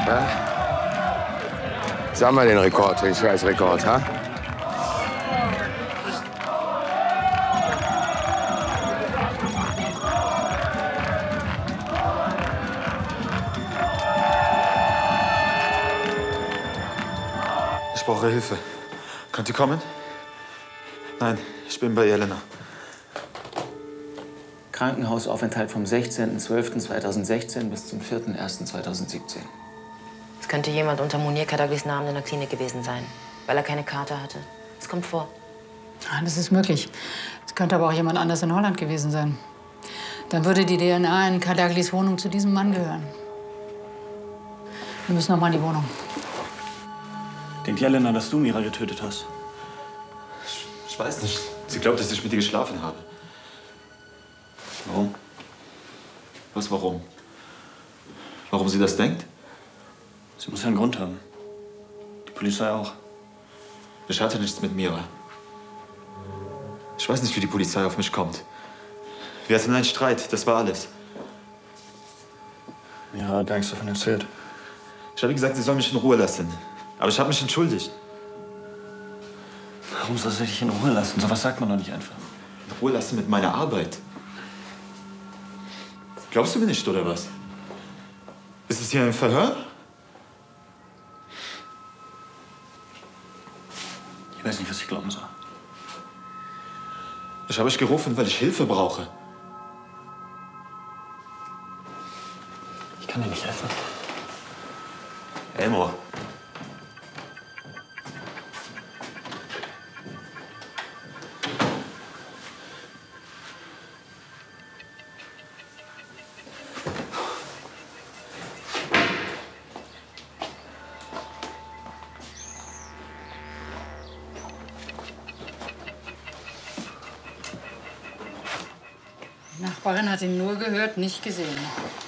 Ja? Sag mal den Rekord, den scheiß Rekord, ha? Ich brauche Hilfe. Könnt ihr kommen? Nein, ich bin bei Jelena. Krankenhausaufenthalt vom 16.12.2016 bis zum 4.1.2017. Es könnte jemand unter Munir Kadaglis Namen in der Klinik gewesen sein, weil er keine Karte hatte. Es kommt vor. Ja, das ist möglich. Es könnte aber auch jemand anders in Holland gewesen sein. Dann würde die DNA in Kadaglis Wohnung zu diesem Mann gehören. Wir müssen noch mal in die Wohnung. Denkt Jelena, dass du Mira getötet hast? Ich weiß nicht. Sie glaubt, dass ich mit ihr geschlafen habe. Warum? Was warum? Warum sie das denkt? Sie muss ja einen Grund haben. Die Polizei auch. Ich hatte nichts mit Mira. Ich weiß nicht, wie die Polizei auf mich kommt. Wir hatten einen Streit, das war alles. Mira hat gar nichts davon erzählt. Ich habe gesagt, sie soll mich in Ruhe lassen. Aber ich habe mich entschuldigt. Warum soll sie dich in Ruhe lassen? So was sagt man doch nicht einfach. In Ruhe lassen mit meiner Arbeit. Glaubst du mir nicht, oder was? Ist es hier ein Verhör? Ich weiß nicht, was ich glauben soll. Ich habe euch gerufen, weil ich Hilfe brauche. Ich kann dir nicht helfen. Elmo. Die Nachbarin hat ihn nur gehört, nicht gesehen.